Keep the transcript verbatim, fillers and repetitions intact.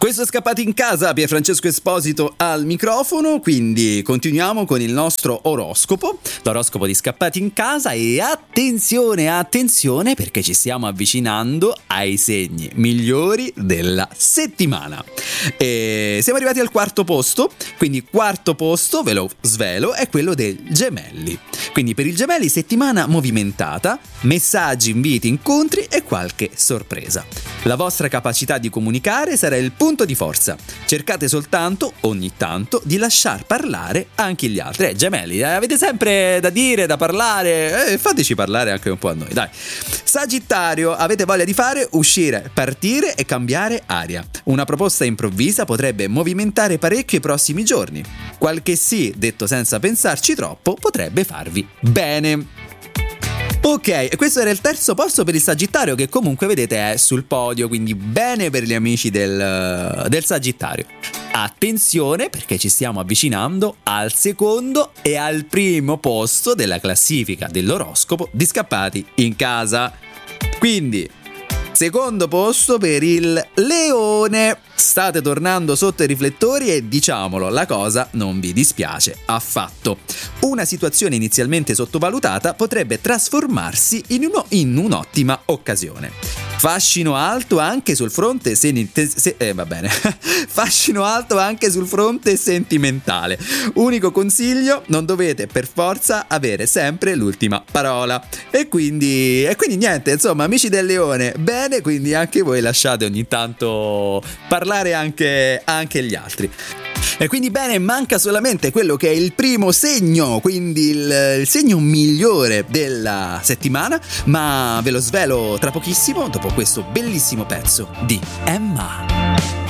Questo è Scappati in Casa, Pierfrancesco Esposito al microfono, quindi continuiamo con il nostro oroscopo, l'oroscopo di Scappati in Casa, e attenzione, attenzione perché ci stiamo avvicinando ai segni migliori della settimana. E siamo arrivati al quarto posto, quindi quarto posto, ve lo svelo, è quello dei Gemelli. Quindi per il Gemelli settimana movimentata, messaggi, inviti, incontri e qualche sorpresa. La vostra capacità di comunicare sarà il punto di forza. Cercate soltanto, ogni tanto, di lasciar parlare anche gli altri. Eh, Gemelli, eh, avete sempre da dire, da parlare, eh, fateci parlare anche un po' a noi, dai. Sagittario, avete voglia di fare, uscire, partire e cambiare aria. Una proposta improvvisa potrebbe movimentare parecchio i prossimi giorni. Qualche sì, detto senza pensarci troppo, potrebbe farvi bene. Ok, e questo era il terzo posto per il Sagittario, che comunque vedete è sul podio, quindi bene per gli amici del, del Sagittario. Attenzione perché ci stiamo avvicinando al secondo e al primo posto della classifica dell'oroscopo di Scappati in Casa. Quindi, secondo posto per il Leone. State tornando sotto i riflettori e diciamolo, la cosa non vi dispiace affatto. Una situazione inizialmente sottovalutata potrebbe trasformarsi in, uno, in un'ottima occasione. Fascino alto anche sul fronte sen- se- eh, va bene. Fascino alto anche sul fronte sentimentale. Unico consiglio, non dovete per forza avere sempre l'ultima parola. E quindi e quindi niente, insomma, amici del Leone, bene, quindi anche voi lasciate ogni tanto parlare anche anche gli altri. E quindi bene, manca solamente quello che è il primo segno, quindi il, il segno migliore della settimana, ma ve lo svelo tra pochissimo dopo questo bellissimo pezzo di Emma.